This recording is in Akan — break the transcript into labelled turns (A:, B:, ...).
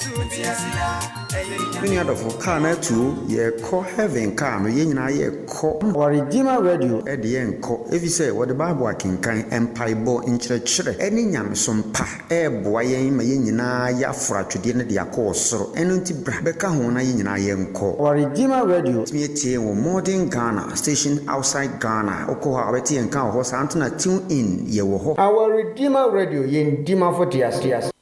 A: Many other for car na too, ye call heaven car, no yen na ye call or Redeemer Radio at the end call. If you say what the Bible can empire bo in church, any yam some pa, boy, my yen na ya frat to the course, so enunti Becca Hona yen na yen call. Or Redeemer Radio, me or modern Ghana, station outside Ghana, Okoha, Betty and Cow horse Antona tune in ye wo. Our Redeemer Radio yen Dima for Tias.